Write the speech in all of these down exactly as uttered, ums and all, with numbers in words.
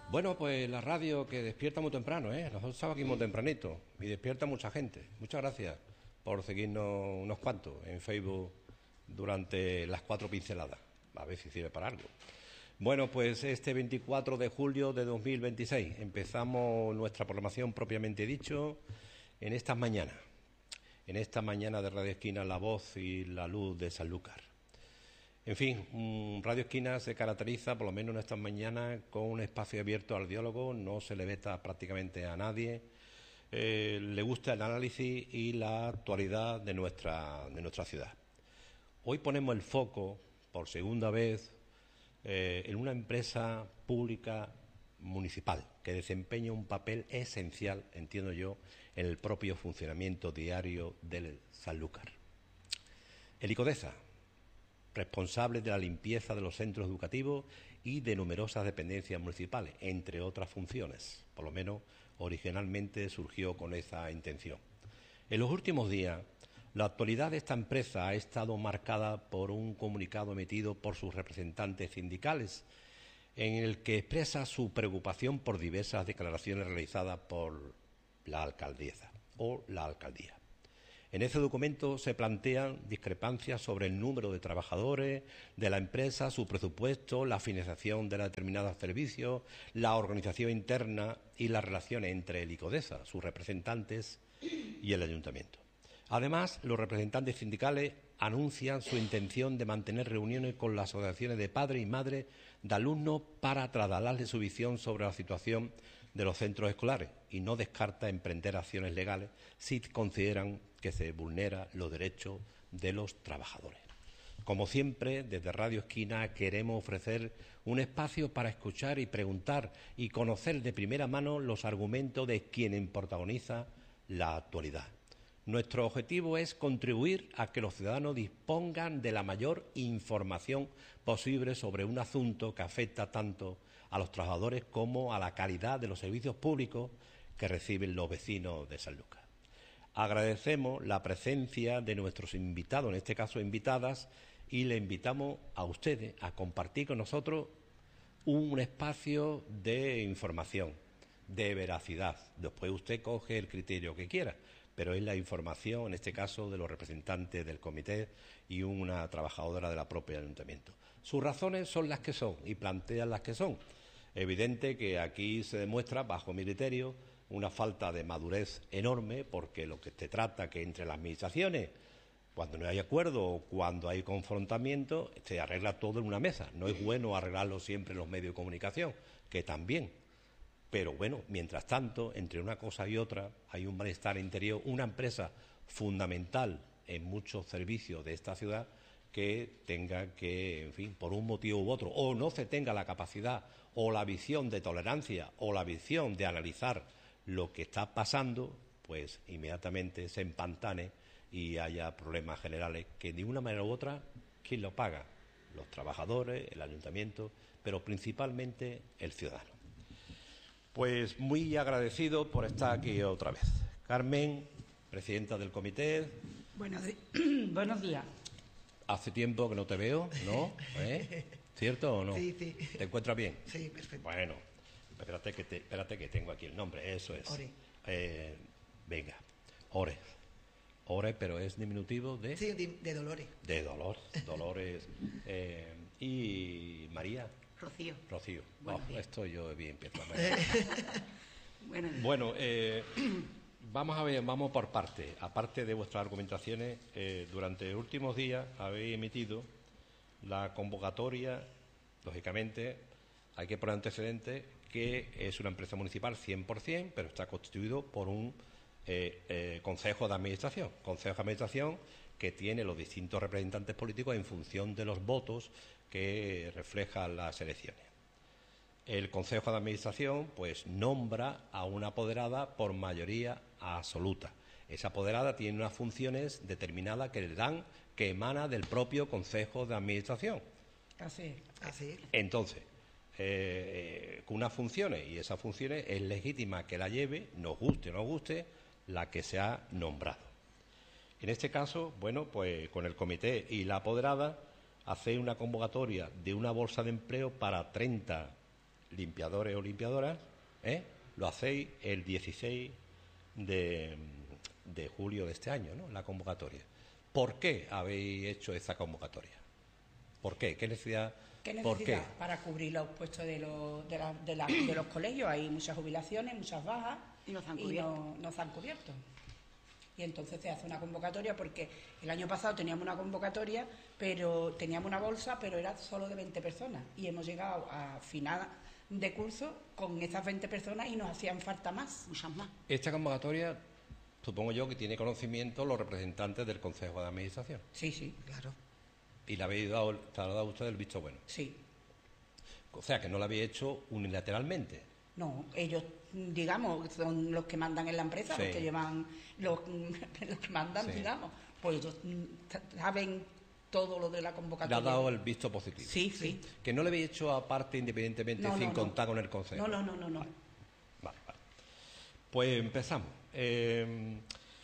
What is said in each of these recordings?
Bueno, pues la radio que despierta muy temprano, ¿eh? Nosotros estamos aquí muy tempranito y despierta mucha gente. Muchas gracias por seguirnos unos cuantos en Facebook durante las cuatro pinceladas. A ver si sirve para algo. Bueno, pues este veinticuatro de julio de dos mil veintiséis empezamos nuestra programación propiamente dicho en estas mañanas. En esta mañana de Radio Esquina, La Voz y la Luz de Sanlúcar. En fin, Radio Esquina se caracteriza, por lo menos en estas mañanas, con un espacio abierto al diálogo, no se le veta prácticamente a nadie, eh, le gusta el análisis y la actualidad de nuestra, de nuestra ciudad. Hoy ponemos el foco, por segunda vez, eh, en una empresa pública municipal que desempeña un papel esencial, entiendo yo, en el propio funcionamiento diario del Sanlúcar. El ICODESA, responsable de la limpieza de los centros educativos y de numerosas dependencias municipales, entre otras funciones. Por lo menos originalmente surgió con esa intención. En los últimos días, la actualidad de esta empresa ha estado marcada por un comunicado emitido por sus representantes sindicales, en el que expresa su preocupación por diversas declaraciones realizadas por la alcaldesa o la alcaldía. En ese documento se plantean discrepancias sobre el número de trabajadores de la empresa, su presupuesto, la financiación de determinados servicios, la organización interna y las relaciones entre el ICODESA, sus representantes y el ayuntamiento. Además, los representantes sindicales anuncian su intención de mantener reuniones con las asociaciones de padres y madres de alumnos para trasladarles su visión sobre la situación de los centros escolares y no descarta emprender acciones legales si consideran que se vulneran los derechos de los trabajadores. Como siempre, desde Radio Esquina queremos ofrecer un espacio para escuchar y preguntar y conocer de primera mano los argumentos de quien protagoniza la actualidad. Nuestro objetivo es contribuir a que los ciudadanos dispongan de la mayor información posible sobre un asunto que afecta tanto a los trabajadores como a la calidad de los servicios públicos que reciben los vecinos de Sanlúcar. Agradecemos la presencia de nuestros invitados, en este caso invitadas, y le invitamos a ustedes a compartir con nosotros un espacio de información, de veracidad. Después usted coge el criterio que quiera, pero es la información, en este caso, de los representantes del comité y una trabajadora de la propia ayuntamiento. Sus razones son las que son y plantean las que son. Evidente que aquí se demuestra, bajo mi criterio, una falta de madurez enorme, porque lo que se trata que entre las administraciones, cuando no hay acuerdo o cuando hay confrontamiento, se arregla todo en una mesa. No es bueno arreglarlo siempre en los medios de comunicación, que también. Pero bueno, mientras tanto, entre una cosa y otra, hay un malestar interior, una empresa fundamental en muchos servicios de esta ciudad que tenga que, en fin, por un motivo u otro, o no se tenga la capacidad o la visión de tolerancia o la visión de analizar lo que está pasando, pues inmediatamente se empantane y haya problemas generales que de una manera u otra, ¿quién lo paga? Los trabajadores, el ayuntamiento, pero principalmente el ciudadano. Pues muy agradecido por estar aquí otra vez. Carmen, presidenta del comité. Buenos, di Buenos días. Hace tiempo que no te veo, ¿no? ¿Eh? ¿Cierto o no? Sí, sí. ¿Te encuentras bien? Sí, perfecto. Bueno, espérate que, te, espérate que tengo aquí el nombre, eso es. Ore. Eh, venga, Ore. Ore, pero es diminutivo de... Sí, de, de Dolores. De Dolores, Dolores. eh, y María. Rocío. Rocío. Bueno, oh, esto yo bien empiezo a bueno, bueno eh, vamos a ver, vamos por partes. Aparte de vuestras argumentaciones, eh, durante los últimos días habéis emitido la convocatoria, lógicamente, hay que poner antecedentes, que es una empresa municipal cien por cien, pero está constituido por un eh, eh, consejo de administración. Consejo de administración que tiene los distintos representantes políticos en función de los votos que reflejan las elecciones. El Consejo de Administración pues nombra a una apoderada por mayoría absoluta. Esa apoderada tiene unas funciones determinadas que le dan, que emana del propio Consejo de Administración. Así, así. Entonces, eh, con unas funciones, y esas funciones es legítima que la lleve, nos guste o no guste, la que se ha nombrado. En este caso, bueno, pues con el comité y la apoderada, hace una convocatoria de una bolsa de empleo para treinta limpiadores o limpiadoras, ¿eh? Lo hacéis el dieciséis de, de julio de este año, ¿no? La convocatoria. ¿Por qué habéis hecho esa convocatoria? ¿Por qué? ¿Qué necesidad? ¿Qué necesidad? ¿Por qué? Para cubrir los puestos de los, de, la, de, la, de los colegios. Hay muchas jubilaciones, muchas bajas y nos han y cubierto. no, nos han cubierto. Y entonces se hace una convocatoria porque el año pasado teníamos una convocatoria, pero teníamos una bolsa, pero era solo de veinte personas. Y hemos llegado a final de curso con esas veinte personas y nos hacían falta más, muchas más. Esta convocatoria, supongo yo que tiene conocimiento los representantes del Consejo de Administración. Sí, sí, claro. ¿Y le habéis dado, te ha dado usted el visto bueno? Sí. O sea, que no lo habéis hecho unilateralmente. No, ellos, digamos, son los que mandan en la empresa, Sí. los que llevan, los, los que mandan, Sí. digamos, pues ellos saben todo lo de la Le convocatoria. ha dado el visto positivo. Sí, sí. Que no le habéis hecho aparte independientemente No, sin no, contar no. con el Consejo. No, no, no, no, no. Vale, vale. vale. Pues empezamos. Eh,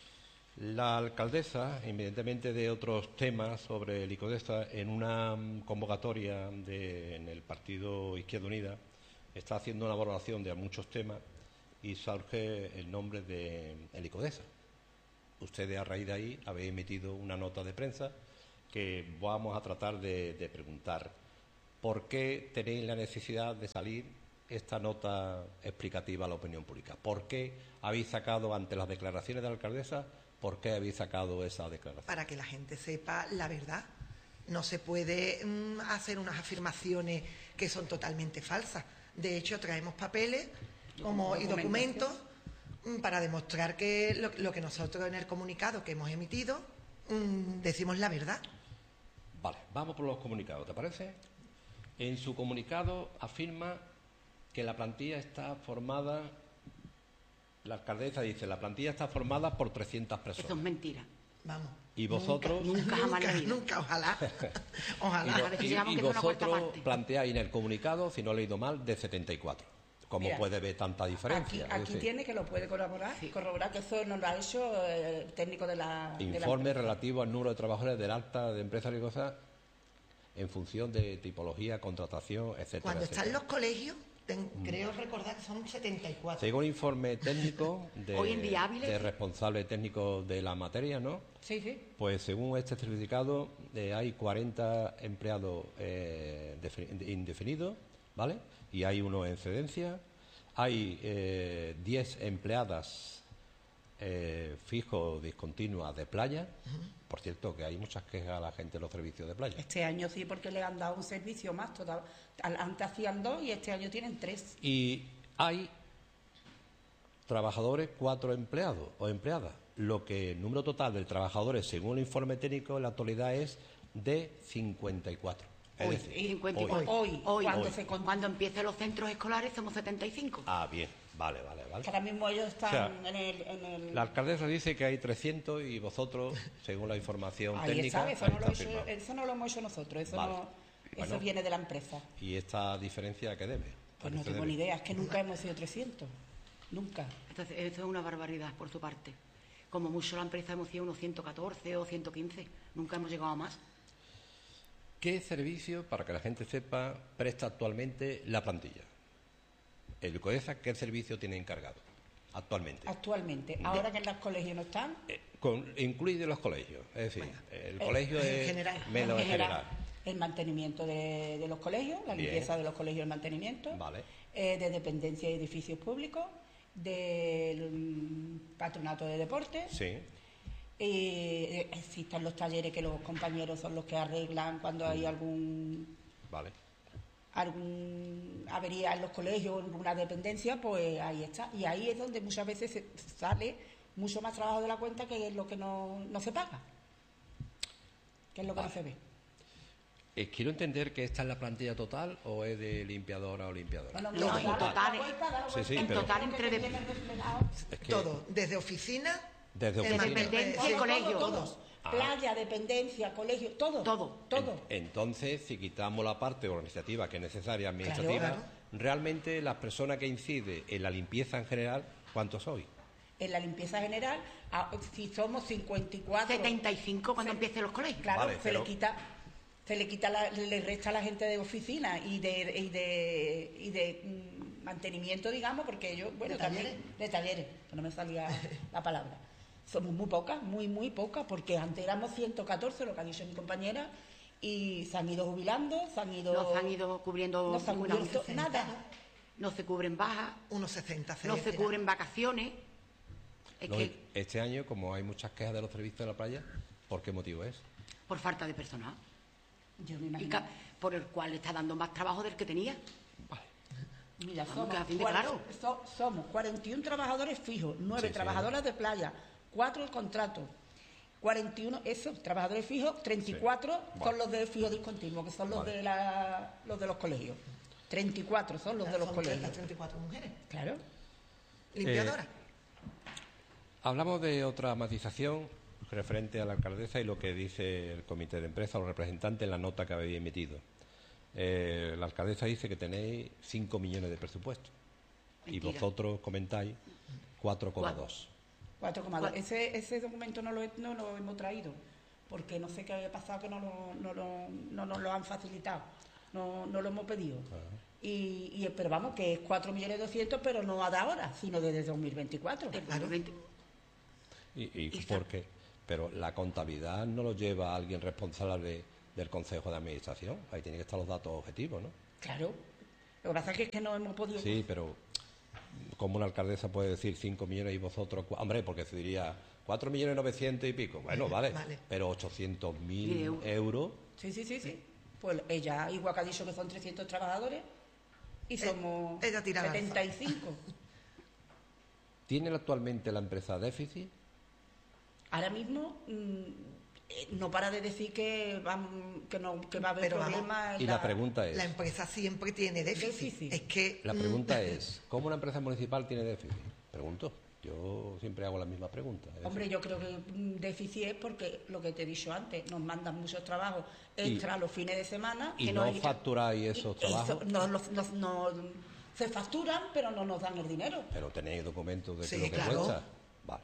la alcaldesa, independientemente de otros temas sobre el ICODESA, en una mm, convocatoria de, en el Partido Izquierda Unida, está haciendo una valoración de muchos temas y surge el nombre de el ICODESA. Ustedes a raíz de ahí habéis emitido una nota de prensa que vamos a tratar de, de preguntar por qué tenéis la necesidad de salir esta nota explicativa a la opinión pública. ¿Por qué habéis sacado, ante las declaraciones de la alcaldesa, por qué habéis sacado esa declaración? Para que la gente sepa la verdad. No se puede mm, hacer unas afirmaciones que son totalmente falsas. De hecho, traemos papeles como, y documentos mm, para demostrar que lo, lo que nosotros en el comunicado que hemos emitido mm, decimos la verdad. Vale, vamos por los comunicados, ¿te parece? En su comunicado afirma que la plantilla está formada, la alcaldesa dice, la plantilla está formada por trescientas personas. Eso es mentira. Vamos. ¿Y vosotros? Nunca, nunca, jamás en la Nunca, vida. nunca, ojalá. Y, Ojalá. vo- A veces y- llegamos y que es una cuarta vosotros parte. planteáis en el comunicado, si no he leído mal, de setenta y cuatro. ¿Cómo Mira, puede ver tanta Aquí, diferencia? Es aquí decir, tiene que lo puede corroborar, Sí. corroborar que eso nos lo ha hecho eh, el técnico de la... de la informe empresa. relativo al número de trabajadores del alta de empresas y cosas en función de tipología, contratación, etcétera. Cuando etcétera. están los colegios, ten- creo recordar que son setenta y cuatro. Según informe técnico de, Hoy en día hábiles. de responsable técnico de la materia, ¿no? Sí, sí. Pues según este certificado eh, hay cuarenta empleados eh, defi- indefinidos, ¿vale? Y hay uno en excedencia. Hay eh, diez empleadas eh, fijos discontinuas de playa. Por cierto, que hay muchas quejas a la gente de los servicios de playa. Este año sí, porque le han dado un servicio más. Toda, al- antes hacían dos y este año tienen tres. Y hay trabajadores, cuatro empleados o empleadas. Lo que el número total de trabajadores, según el informe técnico, en la actualidad es de cincuenta y cuatro. Es Hoy, decir, y cincuenta y hoy. cuatro. Hoy, Hoy. cuando Hoy. se con- Cuando empiecen los centros escolares somos setenta y cinco. Ah, bien, vale, vale, vale. que ahora mismo ellos están O sea, en el... En el... La alcaldesa dice que hay trescientos y vosotros, según la información Ahí técnica, está, eso ahí no, lo está hecho- firmado. eso no lo hemos hecho nosotros, eso, Vale. no, eso Bueno. viene de la empresa. ¿Y esta diferencia a qué debe? Pues ¿A no qué se tengo debe? ni idea, es que nunca hemos sido trescientos. Nunca. Entonces, eso es una barbaridad por su parte. Como mucho la empresa hemos sido unos ciento catorce o ciento quince. Nunca hemos llegado a más. ¿Qué servicio, para que la gente sepa, presta actualmente la plantilla? El ICODESA, ¿qué servicio tiene encargado actualmente? Actualmente, ahora que en los colegios no están, Eh, con, incluye los colegios, es decir, el eh, colegio en es general, menos en en general, general. el mantenimiento de, de los colegios, la Bien. limpieza de los colegios, el mantenimiento, Vale. eh, de dependencia de edificios públicos, del mm, patronato de deportes. Sí, Eh, existen los talleres que los compañeros son los que arreglan cuando hay algún vale. algún avería en los colegios, en alguna dependencia, pues ahí está. Y ahí es donde muchas veces se sale mucho más trabajo de la cuenta que es lo que no, no se paga, que es lo que Vale. no se ve. Eh, quiero entender que esta es la plantilla total o es de limpiadora o limpiadora. Bueno, No, cada- en total, cada vuelta, cada Sí, vuelta, sí, en pero- total entre que de- tienen reflejado. Es que Todo, desde oficina. Desde el oficina. man- Dependencia, eh, y colegio. Todos. Ah. Playa, dependencia, colegio, todo. Todo. Todo. En- entonces, si quitamos la parte organizativa que es necesaria, administrativa, Claro, claro. realmente las personas que inciden en la limpieza en general, ¿cuántos sois? En la limpieza general, a- si somos cincuenta y cuatro, setenta y cinco cuando empiecen los colegios. claro, Vale, se pero- le quita se le quita la, le resta a la gente de oficina y de y de, y de mm, mantenimiento, digamos, porque ellos, bueno, ¿De también talleres? de talleres, que no me salía la palabra. Somos muy pocas, muy, muy pocas, porque antes éramos ciento catorce, lo que ha dicho mi compañera, y se han ido jubilando, se han ido... No se han ido cubriendo no se han ninguna- cubierto nada. No se cubren bajas, Unos sesenta no se cubren vacaciones. Es No, que este año, como hay muchas quejas de los servicios de la playa, ¿por qué motivo es? por falta de personal. Yo me Y imagino. ca- por el cual le está dando más trabajo del que tenía. Mira, Vamos, somos, que a fin de cuar- claro. so- somos cuarenta y uno trabajadores fijos, nueve Sí, sí. trabajadoras de playa, cuatro el contrato, cuarenta y uno, esos trabajadores fijos, treinta y cuatro Sí. son Vale. los de fijo discontinuo, que son los, Vale. de la, los de los colegios. treinta y cuatro son los de los Son colegios. treinta y cuatro mujeres. Claro. Limpiadoras. Hablamos de otra matización referente a la alcaldesa y lo que dice el comité de empresa o los representantes en la nota que habéis emitido. Eh, la alcaldesa dice que tenéis cinco millones de presupuesto y Mentira. vosotros comentáis cuatro coma dos. cuatro coma dos. Cuatro. Ese, ese documento no lo, he- no lo hemos traído, porque no sé qué había pasado que no, lo, no, lo- no nos lo han facilitado, no, no lo hemos pedido. Y, y pero vamos, que es cuatro millones doscientos, pero no de ahora, sino desde dos mil veinticuatro. Claro. ¿Y, y Y está- por qué? Pero la contabilidad no lo lleva alguien responsable del Consejo de Administración. Ahí tienen que estar los datos objetivos, ¿no? Claro. Lo que pasa es que, es que no hemos podido... Sí, pero ¿cómo una alcaldesa puede decir cinco millones y vosotros? cua- Hombre, porque se diría cuatro millones novecientos y pico. Bueno, vale, Vale. pero ochocientos mil Mil euros. euros. Sí, sí, sí, sí. Pues ella, igual que ha dicho que son trescientos trabajadores, y somos ella tira al alza. setenta y cinco. ¿Tiene actualmente la empresa déficit? Ahora mismo mm, eh, no para de decir que, van, que, no, que va a haber Pero vamos, problemas. en Y la pregunta es, La empresa siempre tiene déficit. Déficit. Es que la mm, pregunta es, ¿cómo una empresa municipal tiene déficit? Pregunto. Yo siempre hago la misma pregunta. Es Hombre, decir, yo creo que mm, déficit es porque lo que te he dicho antes, nos mandan muchos trabajos extra los fines de semana. ¿Y que no hay- facturáis esos y trabajos? eso, no, los- no- no- se facturan, pero no nos dan el dinero. Pero tenéis documentos de Sí, lo que claro. cuesta. Vale.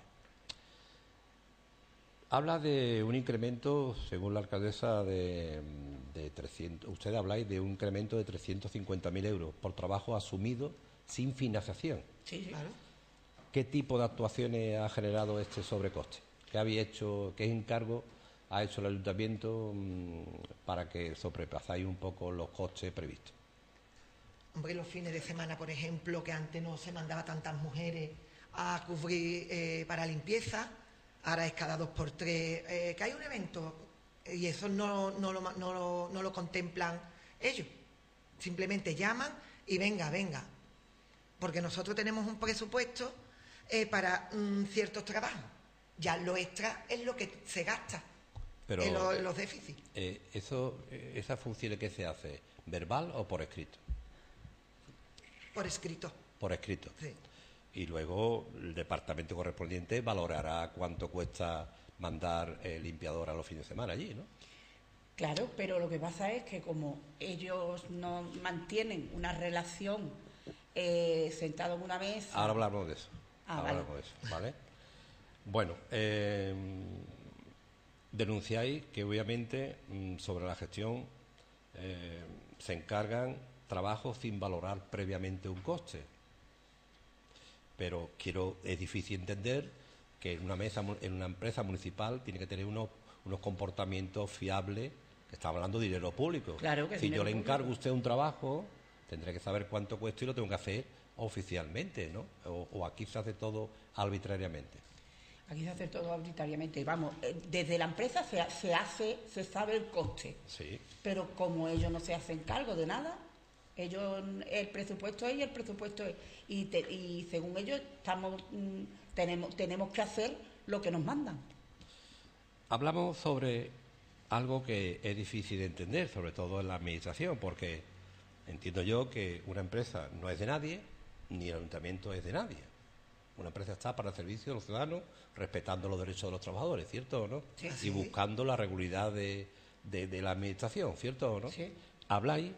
Habla de un incremento, según la alcaldesa, de, de trescientos. Ustedes habláis de un incremento de trescientos cincuenta mil euros por trabajo asumido sin financiación. Sí, sí. Claro. ¿Qué tipo de actuaciones ha generado este sobrecoste? ¿Qué habéis hecho? ¿Qué encargo ha hecho el ayuntamiento mm, para que sobrepasáis un poco los costes previstos? Hombre, los fines de semana, por ejemplo, que antes no se mandaba tantas mujeres a cubrir eh, para limpieza, ahora es cada dos por tres, eh, que hay un evento y eso no, no, lo, ma- no, lo, no lo contemplan ellos. Simplemente llaman y venga, venga. Porque nosotros tenemos un presupuesto eh, para mm, ciertos trabajos. Ya lo extra es lo que se gasta Pero, en, lo- en los déficits. Eh, eso, eh, ¿Esa función que se hace, verbal o por escrito? Por escrito. Por escrito. Sí. Y luego el departamento correspondiente valorará cuánto cuesta mandar el limpiador a los fines de semana allí, ¿no? Claro, pero lo que pasa es que como ellos no mantienen una relación eh, sentado en una mesa... Ahora hablamos de eso. Ah, Ahora vale. hablamos de eso, ¿vale? Bueno, eh, denunciáis que obviamente mm, sobre la gestión eh, se encargan trabajos sin valorar previamente un coste. Pero quiero, es difícil entender que en una mesa, mu- en una empresa municipal tiene que tener unos, unos comportamientos fiables, que estamos hablando de dinero público. Claro que es si yo dinero le encargo a público. usted un trabajo, tendré que saber cuánto cuesta y lo tengo que hacer oficialmente, ¿no? O, o aquí se hace todo arbitrariamente. Aquí se hace todo arbitrariamente. Vamos, eh, desde la empresa se, ha- se hace, se sabe el coste, Sí. pero como ellos no se hacen cargo de nada, ellos el presupuesto es y el presupuesto es. Y, te- y según ellos estamos mm, tenemos, tenemos que hacer lo que nos mandan. Hablamos sobre algo que es difícil de entender, sobre todo en la administración, porque entiendo yo que una empresa no es de nadie, ni el ayuntamiento es de nadie. Una empresa está para el servicio de los ciudadanos, respetando los derechos de los trabajadores, ¿cierto o no? Sí. Y buscando la regularidad de, de- de la administración, ¿cierto o no? Sí. Habláis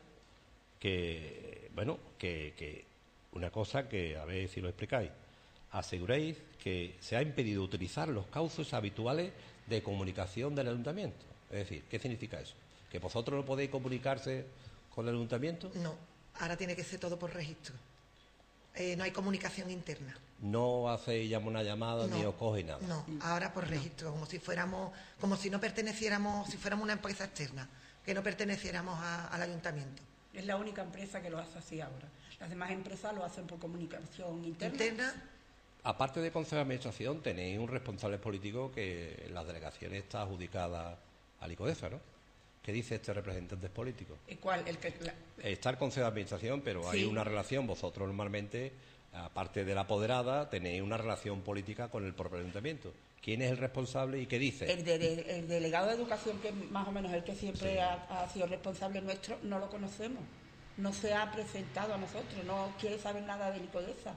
que, bueno, que, que una cosa que, a ver si lo explicáis, aseguréis que se ha impedido utilizar los cauces habituales de comunicación del ayuntamiento. Es decir, ¿qué significa eso? ¿Que vosotros no podéis comunicarse con el ayuntamiento? No, ahora tiene que ser todo por registro. Eh, no hay comunicación interna. No hacéis llama una llamada No, ni os coge nada. No, ahora por registro, como si fuéramos, como si no perteneciéramos, si fuéramos una empresa externa, que no perteneciéramos a- al ayuntamiento. Es la única empresa que lo hace así ahora. Las demás empresas lo hacen por comunicación interna. Interna, Aparte de Consejo de Administración, tenéis un responsable político que en las delegaciones está adjudicada al ICODESA, ¿no? ¿Qué dice este representante político? ¿El cuál? El que, la- Está el Consejo de Administración, pero hay Sí. una relación, vosotros normalmente, aparte de la apoderada, tenéis una relación política con el propio ayuntamiento. ¿Quién es el responsable y qué dice? el, de- de- el delegado de educación, que es más o menos el que siempre ha, ha sido responsable nuestro, no lo conocemos. No se ha presentado a nosotros, no quiere saber nada de Licodesa.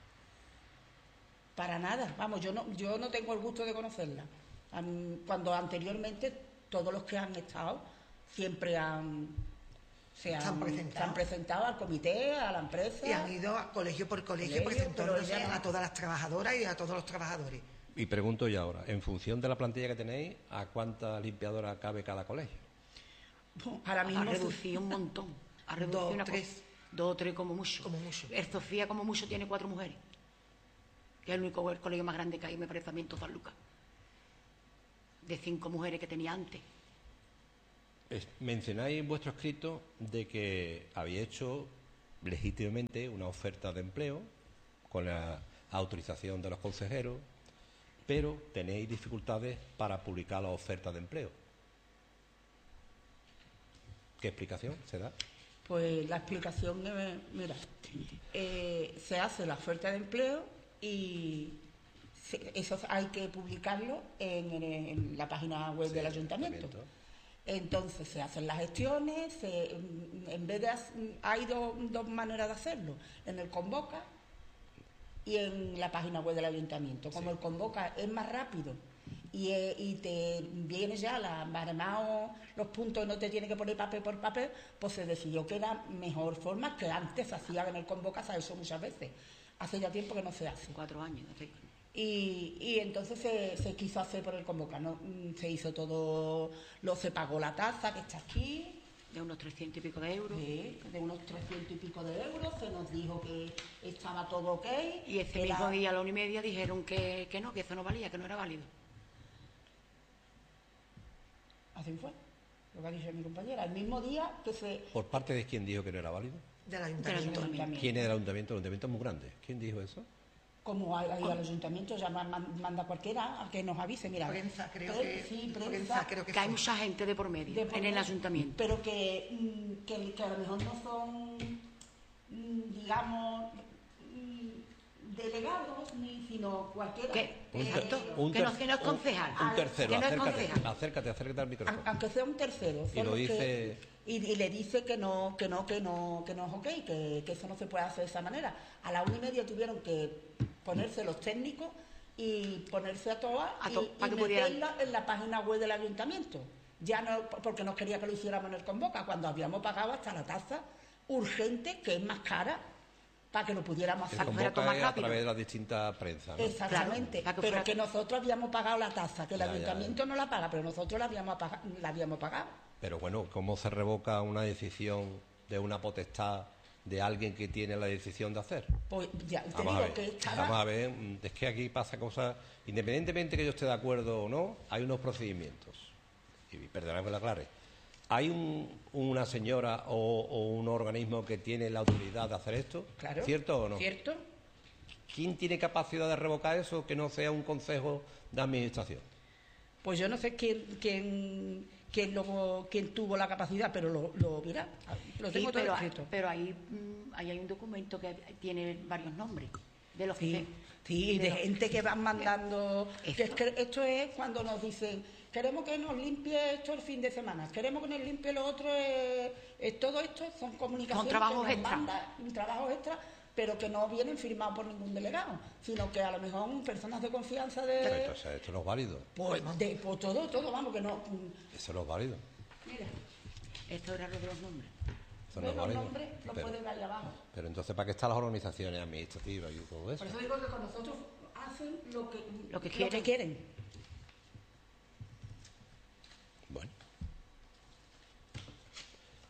Para nada. Vamos, yo no, yo no tengo el gusto de conocerla. Am- Cuando anteriormente todos los que han estado siempre han se Se han, han presentado. se han presentado al comité, a la empresa. y han ido a colegio por colegio, Colegio, presentándose pero ella no. a todas las trabajadoras y a todos los trabajadores. Y pregunto yo ahora, en función de la plantilla que tenéis, ¿a cuántas limpiadoras cabe cada colegio? Ahora mismo Ha sí. reducido un montón. Ha reducido Dos, una tres. cosa. Dos o tres como mucho. Como mucho. El Sofía como mucho tiene cuatro mujeres. Que es el único el colegio más grande que hay, me parece, a mí en San Lucas. De cinco mujeres que tenía antes. Es- mencionáis en vuestro escrito de que habéis hecho legítimamente una oferta de empleo con la autorización de los consejeros, pero tenéis dificultades para publicar la oferta de empleo. ¿Qué explicación se da? Pues la explicación, eh, mira, eh, se hace la oferta de empleo y se- eso hay que publicarlo en, en- en la página web Sí, del del ayuntamiento. ayuntamiento. Entonces se hacen las gestiones, se- en vez de hac- hay do- dos maneras de hacerlo, en el Convoca y en la página web del ayuntamiento. Como el Convoca es más rápido y, eh, y te viene ya la baremao, los puntos, no te tiene que poner papel por papel, pues se decidió que era mejor forma, que antes se hacía en el Convoca, se ha hecho muchas veces. Hace ya tiempo que no se hace. Cuatro años. Sí. Y, y entonces se, se quiso hacer por el Convoca, ¿no? Mm, Se hizo todo, lo se pagó la tasa que está aquí, De unos trescientos y pico de euros. sí, de unos trescientos y pico de euros, se nos dijo que estaba todo ok. Y ese que mismo la- día, a la una y media, dijeron que, que no, que eso no valía, que no era válido. Así fue, lo que ha dicho mi compañera. El mismo día que se... ¿Por parte de quién dijo que no era válido? Del ayuntamiento. ayuntamiento. ¿Quién es del ayuntamiento? El ayuntamiento es muy grande. ¿Quién dijo eso? Como ahí al ayuntamiento, ya man- man- manda cualquiera a que nos avise, mira. Prensa, creo pre- que, Sí, prensa, prensa, creo que Que hay fue. mucha gente de por medio de por en el medio, ayuntamiento. Pero que, mm, que, que a lo mejor no son, mm, digamos, mm, delegados, ni sino cualquiera. Que- Un, Eh, Exacto. un que no- ter- que no es un- concejal. Un, tercero, Que no es acércate, concejal. acércate, acércate al micrófono. Aun- aunque sea un tercero, Y lo solo que- dice- y, y le dice que no que no que no que no es ok, que, que eso no se puede hacer de esa manera. A la una y media tuvieron que ponerse los técnicos y ponerse a todas A y, to- y para que pudieran- meterla en la página web del ayuntamiento. Ya no, porque no quería que lo hiciéramos en el Convoca, cuando habíamos pagado hasta la tasa urgente, que es más cara, para que lo pudiéramos El hacer. fuera todo convoca más es a rápido. través de las distintas prensas, ¿no? Exactamente, Claro, para que pero fuera- que nosotros habíamos pagado la tasa, que el Ya, ya, ayuntamiento no la paga, pero nosotros la habíamos, paga- la habíamos pagado. Pero bueno, ¿cómo se revoca una decisión de una potestad de alguien que tiene la decisión de hacer? Pues ya te Vamos a digo ver, que estaba... vamos a ver, mm, es que aquí pasa cosas, independientemente que yo esté de acuerdo o no, hay unos procedimientos. Y perdonadme que lo aclare. ¿Hay un- una señora o, o un organismo que tiene la autoridad de hacer esto? Claro. ¿Cierto o no? ¿Cierto? ¿Quién tiene capacidad de revocar eso que no sea un consejo de administración? Pues yo no sé quién quién quién, luego, quién tuvo la capacidad, pero lo, lo mira, lo Sí, tengo todo pero, escrito. pero ahí, mm, ahí hay un documento que tiene varios nombres de los que Sí, se- sí, de los- gente que van mandando... Esto. Que es que esto es cuando nos dicen, queremos que nos limpie esto el fin de semana, queremos que nos limpie lo otro, eh, eh, todo esto son comunicaciones Son trabajos que nos extra. manda, un trabajo extra, pero que no vienen firmados por ningún delegado, sino que a lo mejor personas de confianza Pero de... entonces esto no es válido. Pues, de, pues todo, todo, vamos, que no... Eso no es válido. Mira, Esto era lo de los nombres. Eso no es los válido. nombres los Pero, pueden ver ahí abajo. pero entonces, ¿para qué están las organizaciones administrativas y todo eso? Por eso digo que con nosotros hacen lo que, Lo que quieren. quieren. Bueno.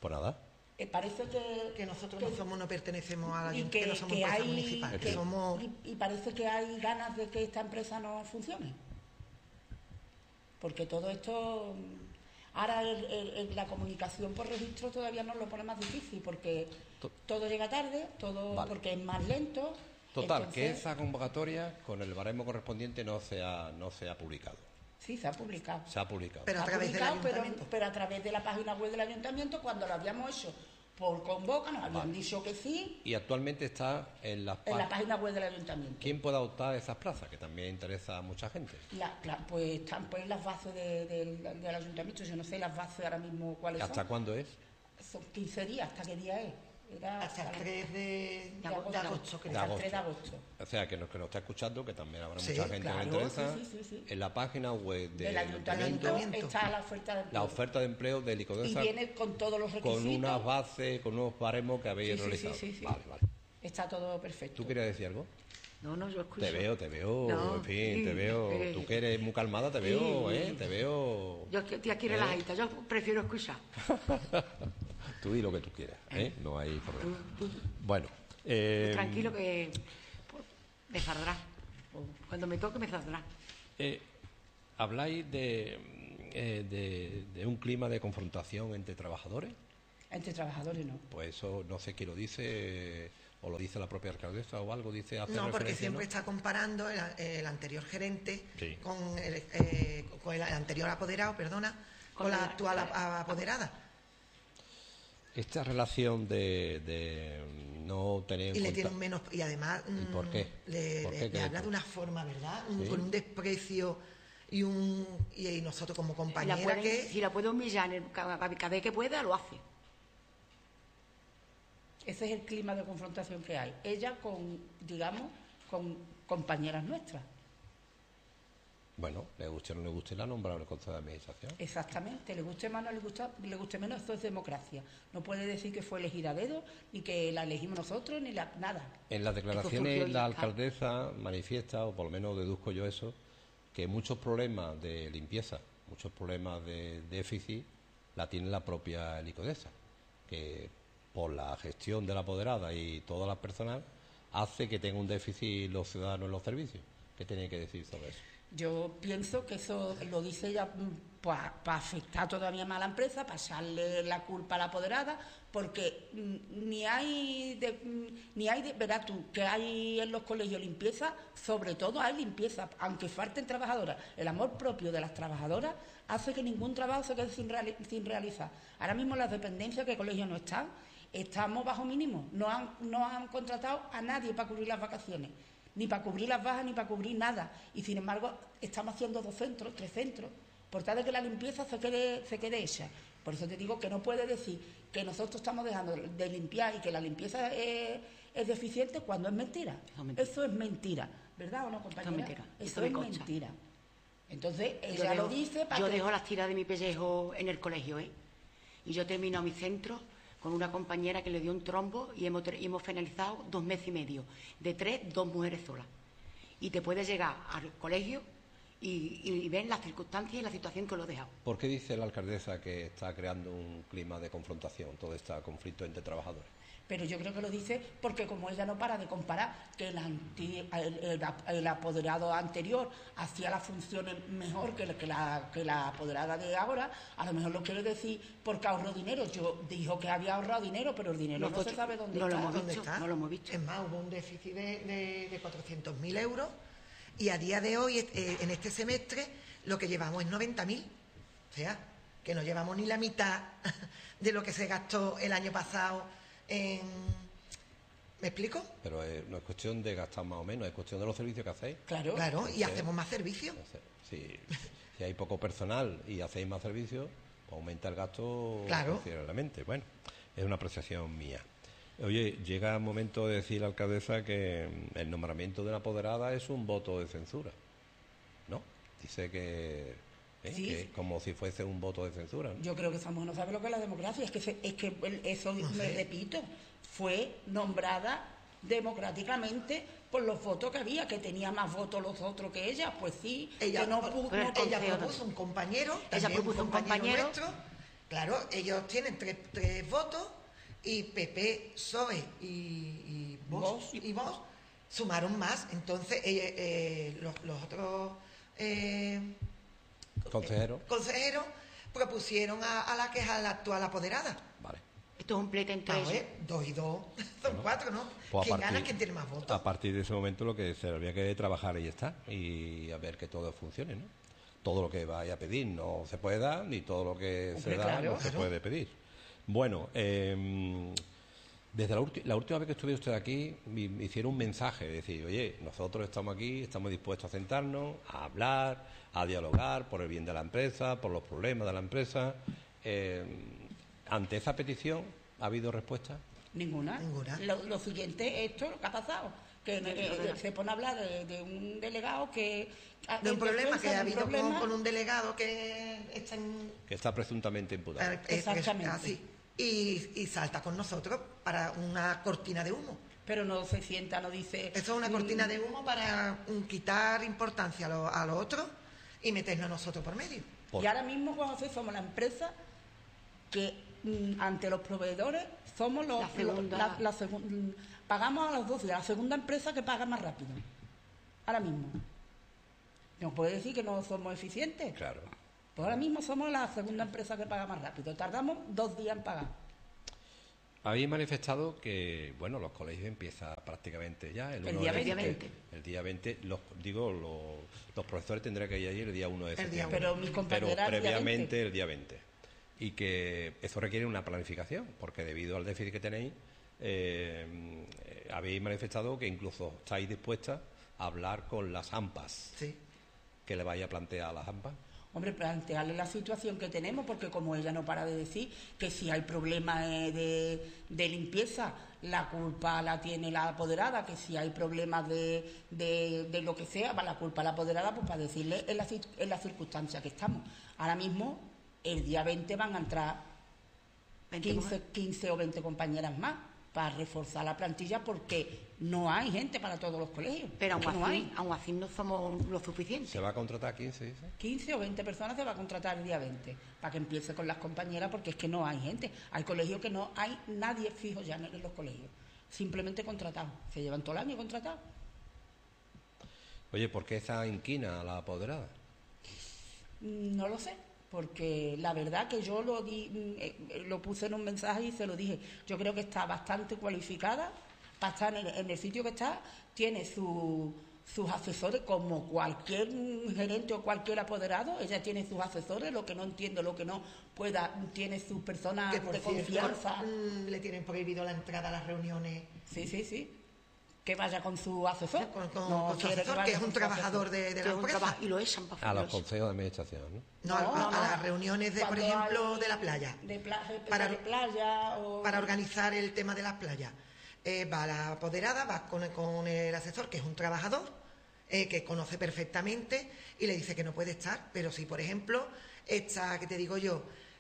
Pues nada. Eh, parece que, Que nosotros que- no somos, no pertenecemos a la y Ayuntamiento, que, que no somos que empresa hay, municipal, que que- somos... y, y parece que hay ganas de que esta empresa no funcione. Porque todo esto... Ahora el- el- el- la comunicación por registro todavía nos lo pone más difícil, porque To- todo llega tarde, todo Vale. porque es más lento. Total, entonces- que esa convocatoria con el baremo correspondiente no se ha, no se ha publicado. Sí, se ha publicado. Se ha publicado. Pero a Se ha través del publicado, pero, ayuntamiento. pero a través de la página web del ayuntamiento, cuando lo habíamos hecho por convoca, nos habían Vale. dicho que sí, Y actualmente está en las en la pa- página web del ayuntamiento. ¿Quién puede optar a esas plazas? Que también interesa a mucha gente. La- la- pues están pues las bases de- del- del ayuntamiento. Yo no sé las bases ahora mismo cuáles ¿Hasta son. cuándo es? Son quince días. ¿Hasta qué día es? Era Hasta el tres de, de de agosto, agosto, creo. De hasta el tres de agosto. agosto. O sea, que los que nos está escuchando, que también habrá Sí, mucha gente claro, que le interesa, sí, sí, sí, sí. en la página web del Del ayuntamiento, ayuntamiento, está la oferta de empleo. la oferta de empleo de y Licodesa viene con todos los requisitos. con unas bases, con unos baremos que habéis Sí, sí, sí, realizado. sí, sí. Vale, vale. Está todo perfecto. ¿Tú querías decir algo? No, no, yo escucho. Te veo, te veo, No, en fin, sí, te veo. eh, Tú que eres muy calmada, te veo, sí. ¿eh? Te veo. Yo estoy aquí ¿Eh? relajadita, yo prefiero escuchar. Tú di lo que tú quieras, ¿eh? No hay problema. Bueno. eh, Tranquilo que pues, me saldrá. Cuando me toque me saldrá. eh, habláis de, eh, de, de un clima de confrontación entre trabajadores. Entre trabajadores no. Pues eso no sé quién lo dice, o lo dice la propia alcaldesa o algo, dice hace No, porque referencia, siempre ¿no? está comparando el, el anterior gerente Sí. con, el, eh, con el anterior apoderado, perdona, con, Con la la- actual ap- apoderada. Esta relación de, de no tener en Y le cuenta- tiene un menos... Y además ¿Y por mm, qué? le, ¿Por le- qué le crees habla tú? de una forma, ¿verdad? Un- Sí. Con un desprecio y un y, y nosotros como Si la, compañera puede, que... si la puede humillar en el- cada, cada vez que pueda, lo hace. Ese es el clima de confrontación que hay. Ella con, digamos, con compañeras nuestras. Bueno, le guste o no le guste, la nombrado en el Consejo de Administración. Exactamente. Le guste más o no le gusta, le guste menos, esto es democracia. No puede decir que fue elegida a dedo, ni que la elegimos nosotros, ni la, nada. En las declaraciones surgió y la ya está. alcaldesa manifiesta, o por lo menos deduzco yo eso, que muchos problemas de limpieza, muchos problemas de déficit, la tiene la propia Licodesa, que por la gestión de la apoderada y toda la personal hace que tenga un déficit los ciudadanos en los servicios. ¿Qué tiene que decir sobre eso? Yo pienso que eso lo dice ella para afectar todavía más a la empresa, para echarle la culpa a la apoderada, porque mm, ni hay, de, mm, ni hay de, verás tú, que hay en los colegios limpieza, sobre todo hay limpieza, aunque falten trabajadoras. El amor propio de las trabajadoras hace que ningún trabajo se quede sin, reali- sin realizar. Ahora mismo las dependencias que colegios no están, estamos bajo mínimo, no han, no han contratado a nadie para cubrir las vacaciones, ni para cubrir las bajas, ni para cubrir nada. Y sin embargo, estamos haciendo dos centros, tres centros, por tal de que la limpieza se quede, se quede hecha. Por eso te digo que no puede decir que nosotros estamos dejando de limpiar y que la limpieza es, es deficiente cuando es mentira. Eso es mentira. Eso es mentira, ¿verdad o no, compañera? Eso es mentira. Eso Eso me es consta. mentira. Entonces, Yo ella lo dejo- dice para Yo que... dejo las tiras de mi pellejo en el colegio, ¿eh? Y yo termino mi centro con una compañera que le dio un trombo y hemos, ter- y hemos finalizado dos meses y medio. De tres, dos mujeres solas. Y te puedes llegar al colegio y, y ver las circunstancias y la situación que lo he dejado. ¿Por qué dice la alcaldesa que está creando un clima de confrontación, todo este conflicto entre trabajadores? Pero yo creo que lo dice porque como ella no para de comparar que el, anti- el- el- el apoderado anterior hacía las funciones mejor que la, que, la, que la apoderada de ahora, a lo mejor lo quiere decir porque ahorró dinero. Yo dijo que había ahorrado dinero, pero el dinero no Nosotros se sabe dónde no lo está. hemos ¿Dónde visto, está? no lo hemos visto. Es más, hubo un déficit de, de, de cuatrocientos mil euros y a día de hoy, eh, en este semestre, lo que llevamos es noventa mil. O sea, que no llevamos ni la mitad de lo que se gastó el año pasado en... ¿Me explico? Pero eh, no es cuestión de gastar más o menos, es cuestión de los servicios que hacéis. Claro. Claro, y Sí. hacemos más servicios. Entonces, Si, si hay poco personal y hacéis más servicios, pues aumenta el gasto Claro. considerablemente. Bueno, es una apreciación mía. Oye, llega el momento de decir la alcaldesa que mm, el nombramiento de una apoderada es un voto de censura, ¿no? Dice que, ¿eh? Sí. que es como si fuese un voto de censura, ¿no? Yo creo que esa mujer no sabe lo que es la democracia. Es que, se- es que el- eso, me sé. repito, fue nombrada democráticamente por los votos que había, que tenía más votos los otros que ella. Pues sí, Ella, que no pudo... pero no- el ella consejo propuso un compañero, Ella también propuso un compañero compañero. nuestro, Claro, ellos tienen tres, tres votos y P P, P S O E y, y Vox y Vox sumaron más. Entonces eh, eh, los, los otros eh, Consejero. eh, consejeros propusieron a, a la que es a la actual apoderada. Vale. Esto es un pleito entre A ellos. ver, dos y dos son Bueno, cuatro, ¿no? Pues a ¿Quién partir- gana? ¿Quién tiene más votos? A partir de ese momento lo que se habría que trabajar y ya está, y a ver que todo funcione, ¿no? Todo lo que vaya a pedir no se puede dar, ni todo lo que Hombre, se da claro. no se Claro. puede pedir. Bueno, eh, desde la, ulti- la última vez que estuve usted aquí, me, me hicieron un mensaje, de decir, oye, nosotros estamos aquí, estamos dispuestos a sentarnos, a hablar, a dialogar por el bien de la empresa, por los problemas de la empresa. Eh, ante esa petición, ¿ha habido respuesta? Ninguna. Ninguna. Lo, lo siguiente es esto, lo que ha pasado. Que eh, eh, se pone a hablar de, de un delegado que... De un en problema defensa que de ha un habido con, problema, con un delegado que está en... Que está presuntamente imputado. eh, eh, Exactamente. así, y, y salta con nosotros para una cortina de humo. Pero no se sienta, no dice... Eso es una mm, cortina de humo para mm, quitar importancia a lo, a lo otro y meternos nosotros por medio. Por- Y ahora mismo, Juan José, somos la empresa que mm, ante los proveedores somos los... La segunda- la- la segun- mm, pagamos a los dos, la segunda empresa que paga más rápido. Ahora mismo. ¿Nos puede decir que no somos eficientes? Claro. Pues ahora mismo somos la segunda empresa que paga más rápido. Tardamos dos días en pagar. Habéis manifestado que, bueno, los colegios empiezan prácticamente ya el, El uno día de veinte. El día veinte, los, digo, los, los profesores tendrán que ir allí el día uno de El día septiembre. Pero mis Pero compañeras... el día previamente veinte. el día veinte. Y que eso requiere una planificación, porque debido al déficit que tenéis, eh, eh, habéis manifestado que incluso estáis dispuestas a hablar con las AMPAs. Sí. ¿Qué le vaya a plantear a las AMPAs? Hombre, plantearle la situación que tenemos, porque como ella no para de decir que si hay problemas eh, de, de limpieza, la culpa la tiene la apoderada, que si hay problemas de, de, de lo que sea, va la culpa a la apoderada, pues para decirle en la, cir- en la circunstancia que estamos. Ahora mismo, el día veinte van a entrar veinte quince, mujeres. quince o veinte compañeras más para reforzar la plantilla, porque no hay gente para todos los colegios. Pero aún Es que no así, hay. aún así no somos lo suficiente. ¿Se va a contratar quince, dice? quince o veinte personas se va a contratar el día veinte para que empiece con las compañeras, porque es que no hay gente. Hay colegios que no hay nadie fijo ya en los colegios, simplemente contratados. Se llevan todo el año contratados. Oye, ¿por qué esa inquina a la apoderada? Mm, No lo sé, porque la verdad que yo lo, di, mm, eh, lo puse en un mensaje y se lo dije. Yo creo que está bastante cualificada para estar en el, en el sitio que está, tiene su, sus asesores, como cualquier mm, gerente o cualquier apoderado, ella tiene sus asesores, lo que no entiendo, lo que no pueda, tiene sus personas Que por de cierto, confianza. mm, le tienen prohibido la entrada a las reuniones Sí, sí, sí. Que vaya con su asesor. con, con- No con su quiere asesor, vaya que es con un su trabajador asesor. de, de Que la es un empresa. trabajo y lo echan para A los afuera. consejos de administración, ¿no? No, No, a, no, a no. las reuniones, de, por Cuando ejemplo, hay de la playa. De, pla- de Para- de playa o... Para organizar el tema de las playas. Eh, va la apoderada, va con, con el asesor, que es un trabajador, eh, que conoce perfectamente, y le dice que no puede estar, pero si, por ejemplo, está, que te digo yo,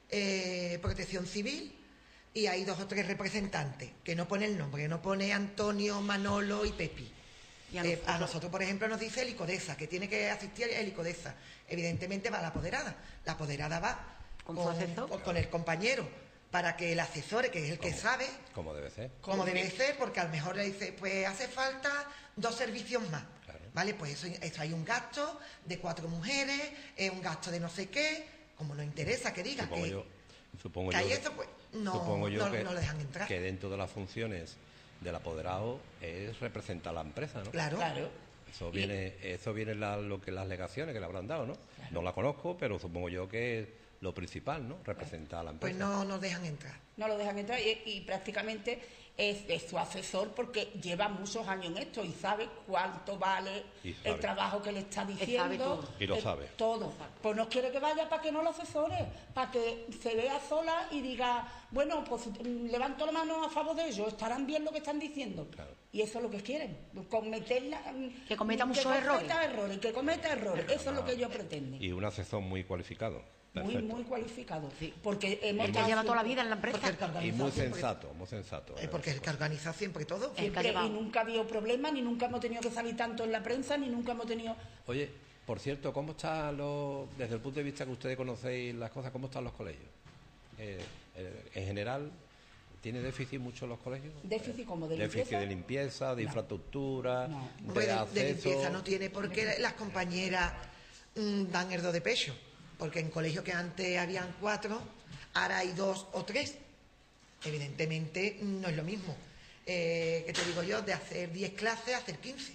eh, protección civil, y hay dos o tres representantes, que no pone el nombre, que no pone Antonio, Manolo y Pepi. Y a Eh, nosotros- a nosotros, por ejemplo, nos dice Helicodesa, que tiene que asistir a Helicodesa. Evidentemente va la apoderada. La apoderada va ¿Con su asesor? con- con el compañero, para que el asesore, que es el que ¿Cómo? sabe, Como debe ser. como debe ser, porque a lo mejor le dice, pues hace falta dos servicios más. Claro. ¿Vale? Pues eso, eso hay un gasto de cuatro mujeres, es un gasto de no sé qué, como nos interesa que diga Supongo que, yo, supongo que yo hay que- eso, pues no, supongo yo no, que, no lo dejan entrar. que dentro de las funciones del apoderado es representar a la empresa, ¿no? Claro. Claro. Eso viene, eso viene la, lo que las legaciones que le habrán dado, ¿no? No la conozco, pero supongo yo que es lo principal, ¿no? Representar a la empresa. Pues no nos dejan entrar. No lo dejan entrar y, y prácticamente es, es su asesor, porque lleva muchos años en esto y sabe cuánto vale Y el sabe. trabajo que le está sabe diciendo. todo. Y lo eh, sabe. Todo. Pues no quiere que vaya para que no lo asesore, para que se vea sola y diga, bueno, pues mm, levanto la mano a favor de ellos, estarán bien lo que están diciendo. Claro. Y eso es lo que quieren, cometerla, mm, Que cometa muchos cometa errores. errores, que cometa errores, eso es lo que ellos pretenden. Y un asesor muy cualificado. Muy, Perfecto. muy cualificado. Porque hemos El que estado lleva toda la siempre- vida en la empresa. Porque el que Y organiza muy siempre- sensato, muy sensato. eh, ¿eh? porque es el que organiza siempre todo. El que ha Siempre, llevado. y nunca ha habido problemas, ni nunca hemos tenido que salir tanto en la prensa, ni nunca hemos tenido... Oye, por cierto, ¿cómo están los, desde el punto de vista que ustedes conocéis las cosas, cómo están los colegios? eh, eh, en general, ¿tiene déficit mucho los colegios? Déficit como de déficit limpieza. de limpieza, de No. infraestructura, No. de Hombre, de, acceso. de limpieza no tiene por qué las compañeras mm, dan el do de pecho, porque en colegios que antes habían cuatro, ahora hay dos o tres. Evidentemente no es lo mismo. Eh, ¿Qué te digo yo? De hacer diez clases, hacer quince.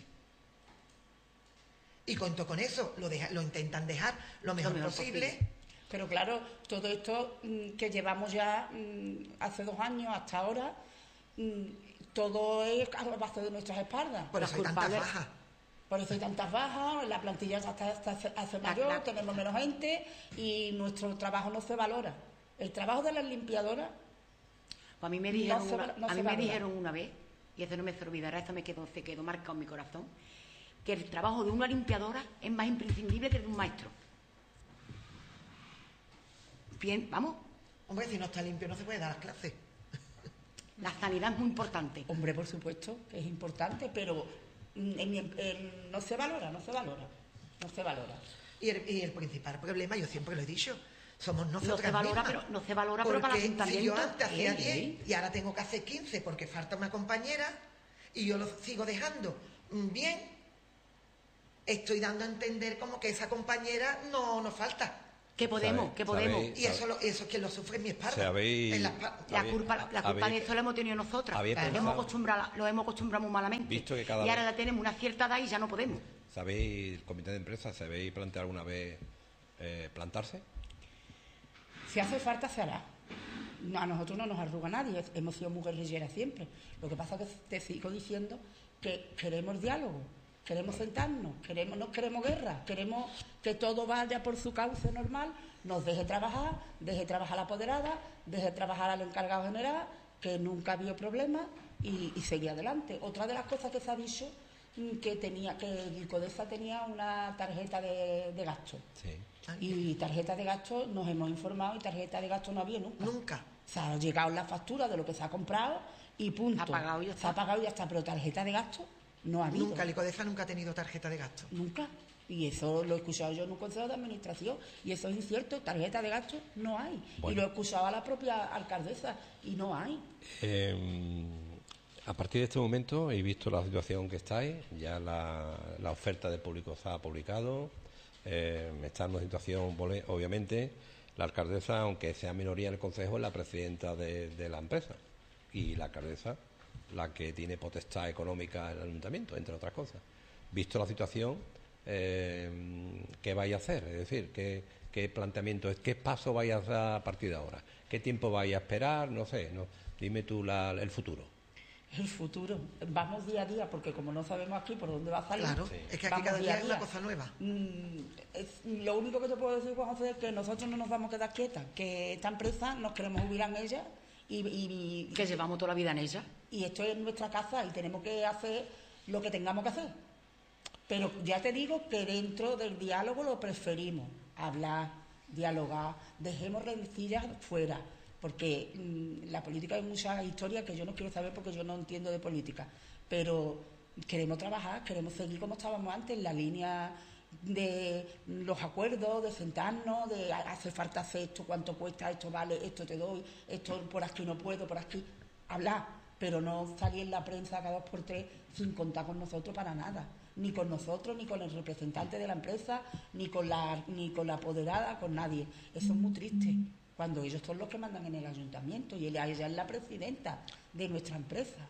Y cuento con eso, lo, deja- lo intentan dejar lo mejor, mejor posible. posible. Pero claro, todo esto mm, que llevamos ya mm, hace dos años hasta ahora, mm, todo es a base de nuestras espaldas. Por Las eso hay tantas culpables- bajas. Por eso hay tantas bajas, la plantilla ya está, está- se hace La- mayor, la- tenemos menos gente y nuestro trabajo no se valora. El trabajo de las limpiadoras, Pues a mí me No dijeron, se una, va- no a se mí me valora. dijeron una vez, y eso no me se olvidará, eso me quedó, se quedó marcado en mi corazón, que el trabajo de una limpiadora es más imprescindible que el de un maestro. Bien, vamos, Hombre, si no está limpio no se puede dar las clases. la sanidad es muy importante. hombre, por supuesto, que es importante, pero mm, en- en- en- no se valora, no se valora, no se valora. Y el, y el principal problema, yo siempre lo he dicho, somos No nosotras se valora, mismas. pero no se valora, pero para el Porque si yo ayuntamiento. antes hacía Sí. diez y ahora tengo que hacer quince porque falta una compañera y yo lo sigo dejando mm, bien, estoy dando a entender como que esa compañera no nos falta. Que podemos, ¿Sabe- que podemos. sabéis? Y eso, lo, eso es quien lo sufre en mi espalda. Si habéis- en la espa- La Habéis- culpa, la culpa habéis- de esto la hemos tenido nosotras. habéis Lo hemos pensado- acostumbrado, lo hemos acostumbrado muy malamente. Visto que cada y ahora vez- ya tenemos una cierta edad y ya no podemos. ¿Sabéis, el comité de empresa, ¿sabéis plantear alguna vez eh, plantarse? Si hace falta, se hará. No, a nosotros no nos arruga nadie, hemos sido muy guerrilleras siempre. Lo que pasa es que te sigo diciendo que queremos diálogo, queremos sentarnos, queremos, no queremos guerra, queremos que todo vaya por su cauce normal, nos deje trabajar, deje trabajar la apoderada, deje trabajar al encargado general, que nunca ha habido problemas y, y seguir adelante. Otra de las cosas que se ha dicho, mm, que tenía que el Codesa tenía una tarjeta de, de gasto. Sí. Y tarjeta de gasto nos hemos informado y tarjeta de gasto no había nunca. Nunca. Se ha llegado la factura de lo que se ha comprado y punto. Se ha pagado y ya Se está. ha pagado y ya está, pero tarjeta de gasto no ha habido. Nunca, el Icodesa nunca ha tenido tarjeta de gasto. Nunca. Y eso lo he escuchado yo en un consejo de administración y eso es incierto. Tarjeta de gasto no hay. Bueno. Y lo he escuchado a la propia alcaldesa y no hay. Eh, a partir de este momento he visto la situación que estáis, ya la, la oferta del público se ha publicado, eh, está en una situación, vole- obviamente, la alcaldesa, aunque sea minoría en el Consejo, es la presidenta de, de la empresa y la alcaldesa la que tiene potestad económica en el ayuntamiento, entre otras cosas. Visto la situación, eh, ¿qué vais a hacer? Es decir, ¿qué, qué planteamiento es? ¿Qué paso vais a hacer a partir de ahora? ¿Qué tiempo vais a esperar? No sé, no, dime tú la- el futuro. El futuro. Vamos día a día porque como no sabemos aquí por dónde va a salir. Claro, Sí. es que aquí vamos cada día a es una cosa nueva. Mm, es- lo único que te puedo decir, Juan José, es que nosotros no nos vamos a quedar quietas, que esta empresa nos queremos jubilar en ella y, y, Que llevamos toda la vida en ella. y esto es nuestra casa y tenemos que hacer lo que tengamos que hacer. Pero ya te digo que dentro del diálogo lo preferimos, hablar, dialogar, dejemos rencillas fuera, porque mm, la política hay muchas historias que yo no quiero saber porque yo no entiendo de política, pero queremos trabajar, queremos seguir como estábamos antes, en la línea de los acuerdos, de sentarnos, de "Ha- hace falta hacer esto, cuánto cuesta, esto vale, esto te doy, esto por aquí no puedo, por aquí, hablar, pero no salir en la prensa cada dos por tres sin contar con nosotros para nada, ni con nosotros, ni con el representante de la empresa, ni con la, ni con la apoderada, con nadie. Eso es muy triste, cuando ellos son los que mandan en el ayuntamiento y ella ella es la presidenta de nuestra empresa.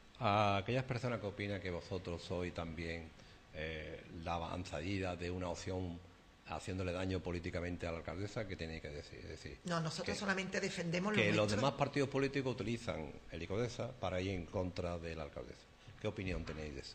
A aquellas personas que opinan que vosotros sois también eh, la avanzadilla de una opción haciéndole daño políticamente a la alcaldesa, ¿qué tenéis que decir? Es decir, No, nosotros que, solamente defendemos que lo los nuestro. demás partidos políticos utilizan el Icodesa para ir en contra de la alcaldesa. ¿Qué opinión tenéis de eso?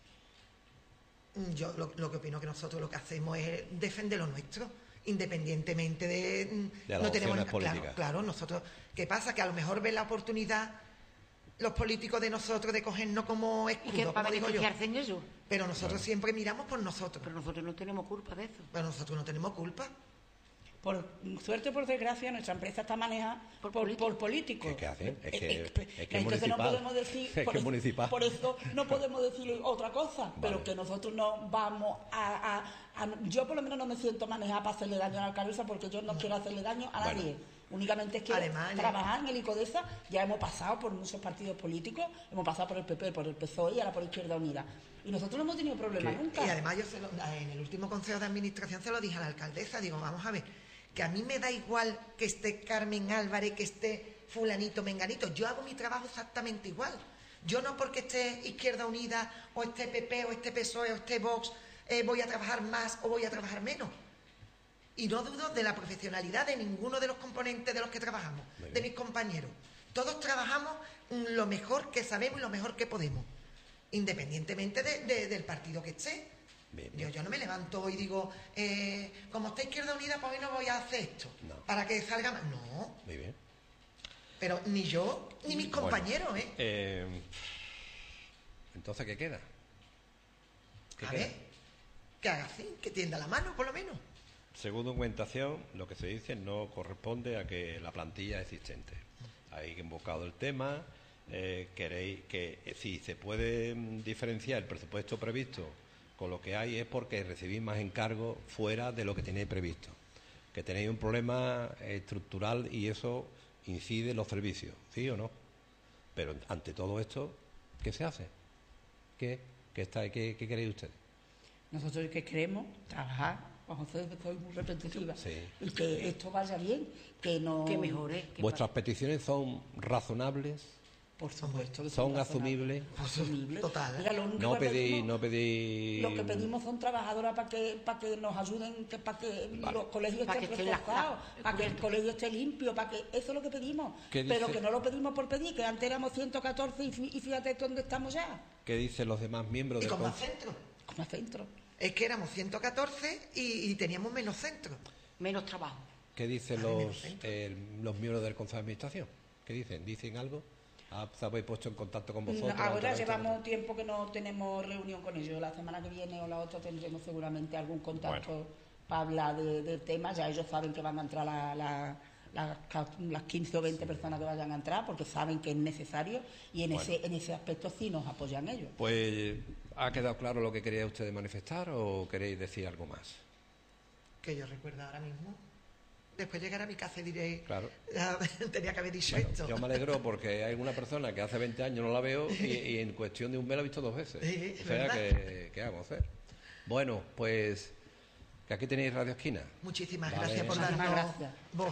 Mm, Yo lo, lo que opino que nosotros lo que hacemos es defender lo nuestro, independientemente de... mm, De las no tenemos opciones na- políticas. Claro, claro, nosotros... ¿Qué pasa? Que a lo mejor ven la oportunidad los políticos de nosotros de cogernos como Y que escudo, para como digo yo. beneficiarse en ello. Pero nosotros siempre miramos por nosotros. Pero nosotros no tenemos culpa de eso. Pero nosotros no tenemos culpa. Por suerte o por desgracia, nuestra empresa está manejada por, Por por, políticos. políticos. ¿Qué- qué hacen? Es Eh, que- eh, es que es entonces no municipal. podemos decir, Es que por, es eso, municipal. por eso no podemos decir otra cosa, pero Vale. que nosotros no vamos a, a- a- Yo por lo menos no me siento manejada para hacerle daño a la alcaldesa porque yo no quiero hacerle daño a Bueno. nadie. Únicamente es que Además, trabajar en el ICODESA, ya hemos pasado por muchos partidos políticos, hemos pasado por el P P, por el P S O E y ahora por Izquierda Unida. Y nosotros no hemos tenido problema nunca. Y además yo se lo- en el último consejo de administración se lo dije a la alcaldesa, digo, vamos a ver, que a mí me da igual que esté Carmen Álvarez, que esté fulanito, menganito, yo hago mi trabajo exactamente igual. Yo no porque esté Izquierda Unida, o esté P P, o esté P S O E, o esté Vox, eh, voy a trabajar más o voy a trabajar menos. Y no dudo de la profesionalidad de ninguno de los componentes de los que trabajamos, de mis compañeros. Todos trabajamos mm, lo mejor que sabemos y lo mejor que podemos, independientemente de- de- del partido que esté. Bien, Yo, bien. yo no me levanto y digo, eh, como está Izquierda Unida, pues hoy no voy a hacer esto, No. para que salga más. No, Muy bien. pero ni yo ni mis Bueno, compañeros, ¿eh? eh, entonces, ¿qué queda? ¿Qué A queda? ver, que haga así, que tienda la mano, por lo menos. Según documentación, lo que se dice no corresponde a que la plantilla existente. Hay invocado el tema, eh, queréis que eh, si se puede mm, diferenciar el presupuesto previsto con lo que hay es porque recibís más encargos fuera de lo que tenéis previsto. Que tenéis un problema eh, estructural y eso incide en los servicios, ¿sí o no? Pero ante todo esto, ¿qué se hace? ¿Qué, qué, está, qué, qué queréis ustedes? Nosotros es que queremos trabajar, Juan José, soy muy repetitiva, Sí. y que esto vaya bien, que no... Que mejore. que ¿Vuestras peticiones son razonables? Por supuesto que ¿Son razonables. asumibles? Asumibles. Total. Mira, lo único No que pedí, pedimos- no pedí... Lo que pedimos son trabajadoras para que para que nos ayuden, que, para que Vale. los colegios Para estén que estén las- reforzados, las- para que el colegio esté limpio, para que eso es lo que pedimos. ¿Qué Pero dice? que no lo pedimos por pedir, que antes éramos ciento catorce y, fí- y fíjate dónde estamos ya, ¿Qué dicen los demás miembros Y del con más Consejo? centros. como centro. Es que éramos ciento catorce y, y teníamos menos centros. menos trabajo. ¿Qué dicen Ay, menos los, centro. eh, los miembros del Consejo de Administración? ¿Qué dicen? ¿Dicen algo? ¿Ah, ¿Se habéis puesto en contacto con vosotros? Ahora antes de esto? llevamos tiempo que no tenemos reunión con ellos. La semana que viene o la otra tendremos seguramente algún contacto para hablar de- del tema. Ya ellos saben que van a entrar la- la- la- las quince o veinte personas que vayan a entrar porque saben que es necesario y en, Bueno. ese, en ese aspecto sí nos apoyan ellos. Pues, ¿ha quedado claro lo que quería ustedes manifestar o queréis decir algo más? Que yo recuerdo ahora mismo. Después llegar a mi casa y diré, Claro. "Ah, tenía que haber dicho Bueno, esto. yo me alegro porque hay una persona que hace veinte años no la veo y, y en cuestión de un mes la he visto dos veces. Sí, O sea, ¿verdad? que, ¿qué vamos a hacer? Bueno, pues que aquí tenéis Radio Esquina. Muchísimas Vale. gracias por Muchísimas darnos gracias. voz.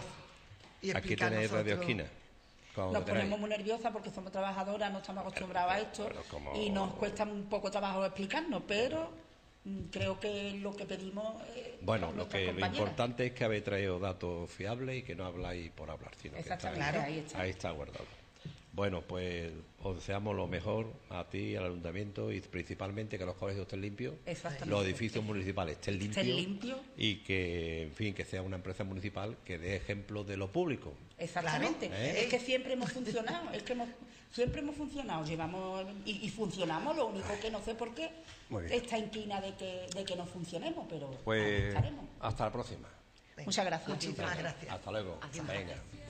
Y Aquí explicarnos tenéis Radio nosotros- Esquina. Cuando Nos queráis. ponemos muy nerviosas porque somos trabajadoras, no estamos acostumbradas a esto Pero como- y nos cuesta un poco trabajo explicarnos, pero mm, creo que lo que pedimos eh, Bueno, son lo nuestras que lo compañeras. importante es que habéis traído datos fiables y que no habláis por hablar, sino que está Exactamente, ahí está. ahí está guardado. Bueno, pues os deseamos lo mejor a ti, al ayuntamiento y principalmente que los colegios estén limpios, Exactamente. los edificios municipales estén limpios, Estén limpios. y que, en fin, que sea una empresa municipal que dé ejemplo de lo público. Exactamente. Claro, ¿eh? Es que siempre hemos funcionado, es que hemos, siempre hemos funcionado, llevamos y, y funcionamos, lo único que no sé por qué Muy bien. está inquina de que, de que no funcionemos, pero ahí Pues estaremos. hasta la próxima. Venga, Muchas gracias. Muchísimas gracias. Hasta luego. Adiós. Venga.